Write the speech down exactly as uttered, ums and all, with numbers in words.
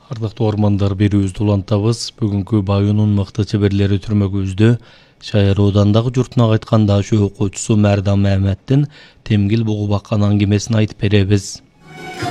Ардактуу ормандар берүүбүздү улантабыз. Бүгүнкү Байынын мыкты чеберлери түрмөгүбүздө Шайыр оодандагы журтуна кайткан даш окуучусу Мәрдан Мамеддин темгил бугу баккан аңгемесин айтып беребиз.